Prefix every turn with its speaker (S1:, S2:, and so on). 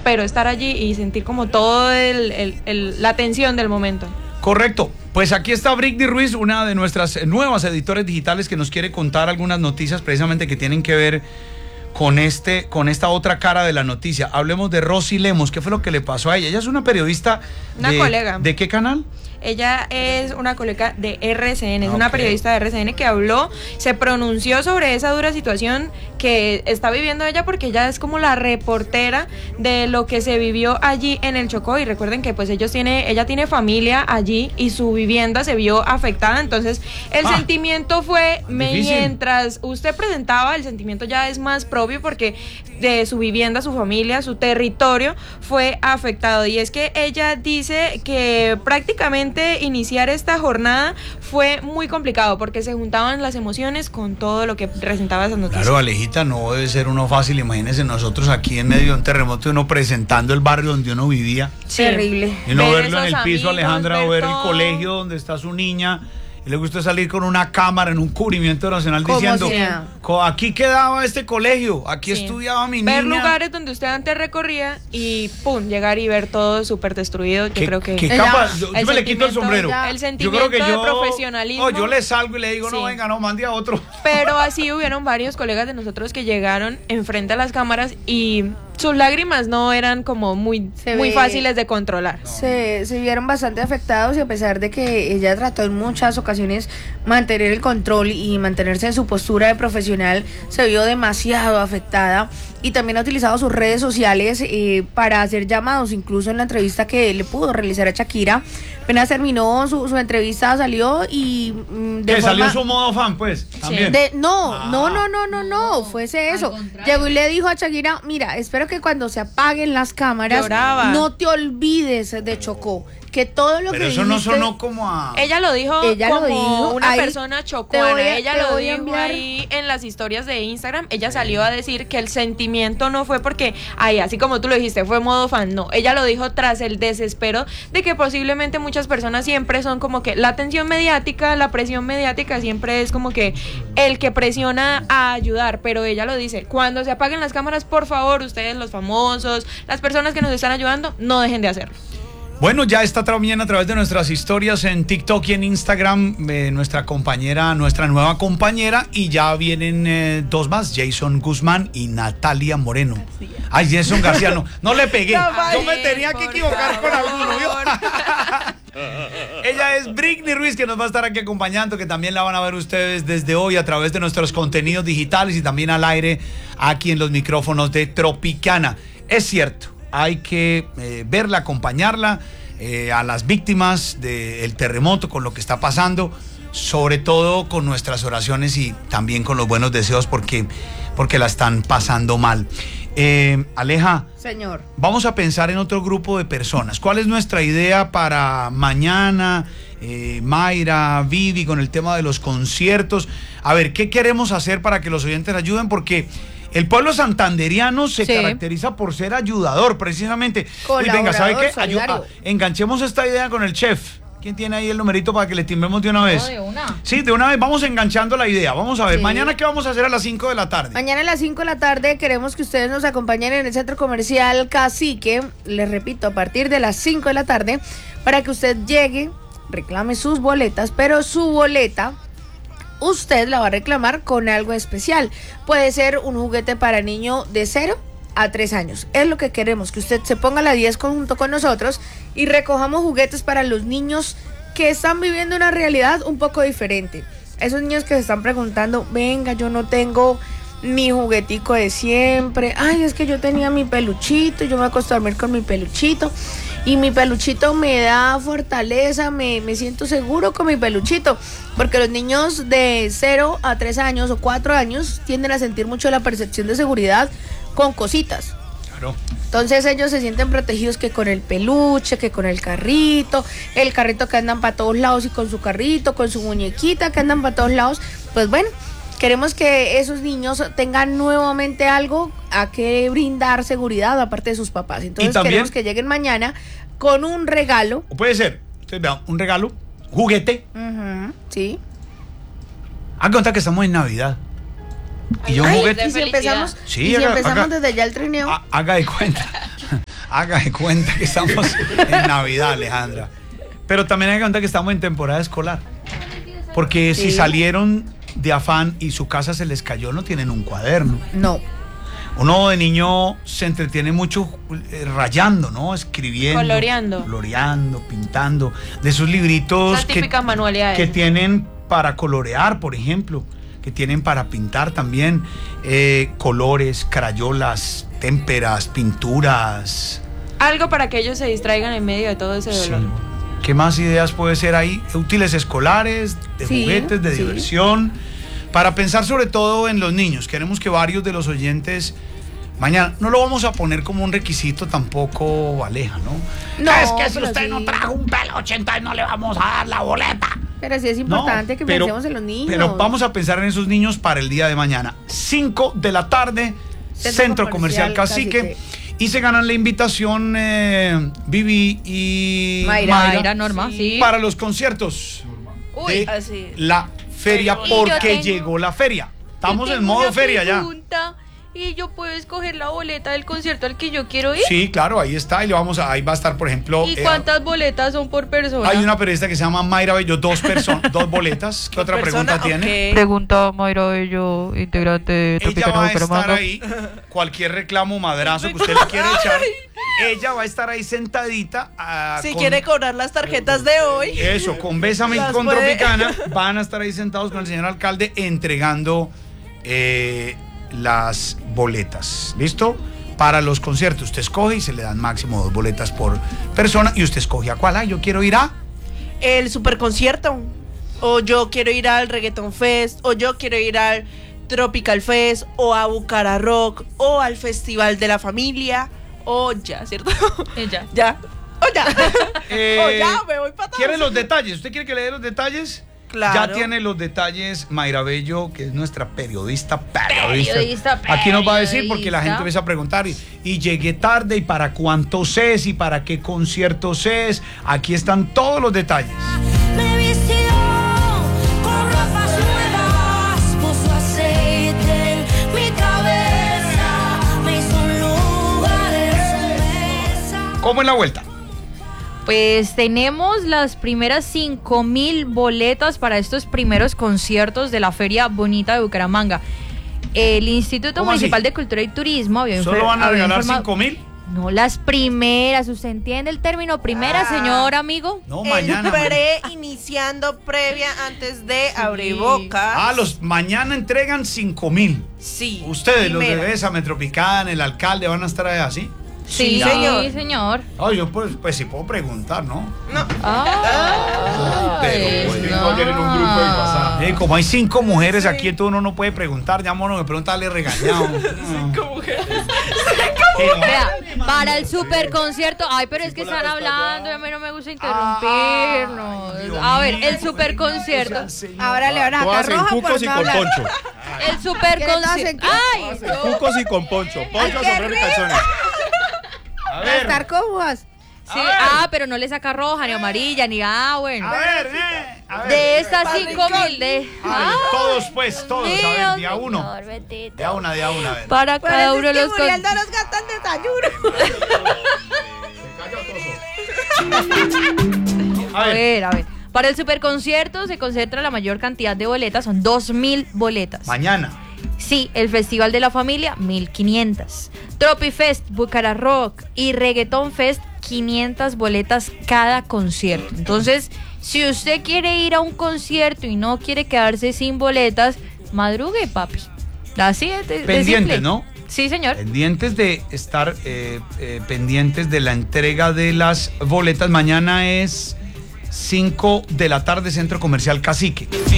S1: pero estar allí y sentir como todo la tensión del momento.
S2: Correcto. Pues aquí está Britney Ruiz, una de nuestras nuevas editores digitales que nos quiere contar algunas noticias precisamente que tienen que ver con esta otra cara de la noticia. Hablemos de Rosy Lemos. ¿Qué fue lo que le pasó a ella? Ella es una periodista.
S1: Una colega.
S2: ¿De qué canal?
S1: Ella es una colega de RCN, es una periodista de RCN que habló, se pronunció sobre esa dura situación que está viviendo ella, porque ella es como la reportera de lo que se vivió allí en el Chocó. Y recuerden que pues ella tiene familia allí y su vivienda se vio afectada. Entonces el sentimiento fue, mientras usted presentaba, el sentimiento ya es más propio porque de su vivienda, su familia, su territorio fue afectado. Y es que ella dice que prácticamente iniciar esta jornada fue muy complicado porque se juntaban las emociones con todo lo que presentaba esas noticias.
S2: Claro, Alejita, no debe ser uno fácil. Imagínense nosotros aquí en medio de un terremoto, uno presentando el barrio donde uno vivía.
S1: Sí. Terrible.
S2: Y no verlo en el piso, Alejandra, o ver el colegio donde está su niña. Y le gusta salir con una cámara en un cubrimiento nacional diciendo, aquí quedaba este colegio, aquí estudiaba mi niña.
S1: Ver lugares donde usted antes recorría y pum, llegar y ver todo súper destruido. Yo creo que
S2: yo me le quito el sombrero.
S1: El sentimiento de profesionalismo.
S2: Yo le salgo y le digo, no, venga, no, mande a otro.
S1: Pero así hubieron varios colegas de nosotros que llegaron enfrente a las cámaras y sus lágrimas no eran como muy fáciles de controlar.
S3: No. Se vieron bastante afectados, y a pesar de que ella trató en muchas ocasiones mantener el control y mantenerse en su postura de profesional, se vio demasiado afectada, y también ha utilizado sus redes sociales para hacer llamados. Incluso en la entrevista que le pudo realizar a Shakira, apenas terminó su entrevista, salió y
S2: salió su modo fan, pues, también.
S3: No, fuese eso. Llegó y le dijo a Shakira, mira, espero que cuando se apaguen las cámaras, no te olvides de Chocó, que todo lo
S2: pero
S3: que
S2: eso
S3: dijiste,
S2: no sonó como a...
S1: Ella lo dijo como una
S3: ahí,
S1: persona chocuana. Ella lo dijo ahí en las historias de Instagram. Ella salió a decir que el sentimiento no fue porque, así como tú lo dijiste, fue modo fan. No, ella lo dijo tras el desespero de que posiblemente muchas personas siempre son como que la atención mediática, la presión mediática siempre es como que el que presiona a ayudar. Pero ella lo dice, cuando se apaguen las cámaras, por favor, ustedes los famosos, las personas que nos están ayudando, no dejen de hacerlo.
S2: Bueno, ya está también a través de nuestras historias en TikTok y en Instagram nuestra nueva compañera, y ya vienen dos más, Jason Guzmán y Natalia Moreno. Ay, Jason García, no le pegué. Yo me tenía que equivocar con alguno. Ella es Britney Ruiz, que nos va a estar aquí acompañando, que también la van a ver ustedes desde hoy a través de nuestros contenidos digitales y también al aire aquí en los micrófonos de Tropicana. Es cierto, hay que verla, acompañarla a las víctimas del terremoto con lo que está pasando, sobre todo con nuestras oraciones y también con los buenos deseos porque la están pasando mal. Aleja,
S3: señor,
S2: vamos a pensar en otro grupo de personas. ¿Cuál es nuestra idea para mañana? Mayra, Vivi, con el tema de los conciertos. A ver, ¿qué queremos hacer para que los oyentes ayuden? Porque el pueblo santanderiano se caracteriza por ser ayudador, precisamente. Y venga, ¿sabe qué? Enganchemos esta idea con el chef. ¿Quién tiene ahí el numerito para que le timbremos de una vez?
S1: No, de una.
S2: Sí, de una vez vamos enganchando la idea. Vamos a ver, mañana ¿qué vamos a hacer a las 5 de la tarde?
S3: Mañana a las 5 de la tarde queremos que ustedes nos acompañen en el Centro Comercial Cacique, les repito, a partir de las 5 de la tarde, para que usted llegue, reclame sus boletas, pero su boleta usted la va a reclamar con algo especial. Puede ser un juguete para niño de 0 a 3 años. Es lo que queremos, que usted se ponga a la 10 junto con nosotros y recojamos juguetes para los niños que están viviendo una realidad un poco diferente. Esos niños que se están preguntando, venga, yo no tengo mi juguetico de siempre. Ay, es que yo tenía mi peluchito, yo me acuesto a dormir con mi peluchito. Y mi peluchito me da fortaleza, me siento seguro con mi peluchito. Porque los niños de 0 a 3 años o 4 años tienden a sentir mucho la percepción de seguridad con cositas.
S2: Claro.
S3: Entonces ellos se sienten protegidos que con el peluche, que con el carrito que andan para todos lados, y con su carrito, con su muñequita que andan para todos lados. Pues bueno, queremos que esos niños tengan nuevamente algo a que brindar seguridad aparte de sus papás. Entonces queremos que lleguen mañana con un regalo.
S2: Puede ser, un regalo, juguete.
S3: Sí.
S2: Haga cuenta que estamos en Navidad. Y yo un juguete.
S3: Y si empezamos,
S2: sí,
S3: desde ya el trineo.
S2: Haga de cuenta. Haga de cuenta que estamos en Navidad, Alejandra. Pero también haga de cuenta que estamos en temporada escolar. Porque si salieron de afán y su casa se les cayó, no tienen un cuaderno.
S3: No.
S2: Uno de niño se entretiene mucho rayando, ¿no? Escribiendo. Coloreando, pintando. De esos libritos
S1: Esas típicas manualidades
S2: que tienen para colorear, por ejemplo. Que tienen para pintar también. Colores, crayolas, témperas, pinturas.
S1: Algo para que ellos se distraigan en medio de todo ese dolor.
S2: Sí. ¿Qué más ideas puede ser ahí? Útiles escolares, de juguetes, de diversión. Para pensar sobre todo en los niños. Queremos que varios de los oyentes mañana, no lo vamos a poner como un requisito tampoco, Aleja, ¿no?
S3: No,
S2: es que si usted
S3: sí
S2: no trajo un peluche, entonces no le vamos a dar la boleta.
S3: Pero sí es importante que pensemos en los niños.
S2: Pero vamos a pensar en esos niños para el día de mañana. 5 de la tarde, Centro Comercial Cacique. Y se ganan la invitación Vivi y
S3: Mayra
S1: Norma, sí.
S2: Para los conciertos de
S3: así.
S2: la feria, porque llegó la feria. Estamos en modo feria ya.
S1: ¿Y yo puedo escoger la boleta del concierto al que yo quiero ir?
S2: Sí, claro, ahí está. Y ahí va a estar, por ejemplo.
S1: ¿Y cuántas boletas son por persona?
S2: Hay una periodista que se llama Mayra Bello, 2 boletas. ¿Qué otra pregunta tiene?
S4: Pregunta Mayra Bello, integrante de
S2: Ella va a estar ahí. Cualquier reclamo, madrazo que usted le quiera echar. Ella va a estar ahí sentadita.
S5: Si quiere cobrar las tarjetas de hoy.
S2: Eso, con Bésame con Tropicana. Van a estar ahí sentados con el señor alcalde entregando las boletas. ¿Listo? Para los conciertos. Usted escoge y se le dan máximo 2 boletas por persona. Y usted escoge a cuál. Yo quiero ir a
S5: el superconcierto. O yo quiero ir al Reggaeton Fest. O yo quiero ir al Tropical Fest. O a Bucara Rock. O al Festival de la Familia. O ya, ¿cierto? Ya. O ya. O ya, me voy para todos.
S2: ¿Quiere los detalles? ¿Usted quiere que le dé los detalles?
S5: Claro.
S2: Ya tiene los detalles Mayra Bello, que es nuestra periodista.
S1: Periodista.
S2: Aquí nos va a decir, porque la gente empieza a preguntar, y llegué tarde, y para cuántos es, y para qué conciertos es. Aquí están todos los detalles.
S6: Me vistió con ropas nuevas, puso aceite en mi cabeza, me hizo un lugar en su mesa.
S2: ¿Cómo es la vuelta?
S4: Pues tenemos las primeras 5.000 boletas para estos primeros conciertos de la Feria Bonita de Bucaramanga. El Instituto Municipal de Cultura y Turismo había
S2: ¿Solo van a regalar 5.000?
S4: No, las primeras. ¿Usted entiende el término primera, señor amigo?
S2: No, mañana.
S5: Iniciando previa antes de Abrebocas.
S2: Mañana entregan 5.000.
S5: Sí.
S2: Ustedes,
S5: primera.
S2: los de Bésame Tropicana, el alcalde, van a estar ahí así.
S4: Sí, señor.
S2: Yo pues sí puedo preguntar, ¿no?
S5: No.
S2: Pero pues, en un grupo de WhatsApp. Como hay 5 mujeres aquí, entonces uno no puede preguntar. Ya mono me pregunta, le regañado.
S5: 5 mujeres.
S4: Vea, para el super concierto. Ay, pero es que están hablando y a mí no me gusta interrumpirnos. A ver, el super concierto.
S3: Ahora le van a sacar roja por
S7: cucos y
S3: no
S7: con
S3: hablar.
S7: poncho.
S4: El super
S3: ¿Quiénes hacen
S4: concierto.
S3: qué?
S4: Ay,
S7: Cucos y con poncho. Poncho, sombrero y calzones.
S2: A
S3: Para estar cómodas.
S4: sí, pero no le saca roja, ni amarilla, ni bueno.
S2: A ver.
S4: De estas 5.000 de.
S2: Todos, todos. A ver, día uno.
S4: Señor, bendito.
S2: Día una, a ver.
S4: Para cada uno de los
S5: Muriel no nos gastan desayuno.
S2: A ver.
S4: A ver. Para el superconcierto se concentra la mayor cantidad de boletas, son 2.000 boletas.
S2: Mañana.
S4: Sí, el Festival de la Familia, 1.500. Tropifest, Bucara Rock y Reggaeton Fest, 500 boletas cada concierto. Entonces, si usted quiere ir a un concierto y no quiere quedarse sin boletas, madrugue, papi. Así es.
S2: Pendientes, ¿no?
S4: Sí, señor.
S2: Pendientes de estar pendientes de la entrega de las boletas. Mañana es 5 de la tarde, Centro Comercial Cacique.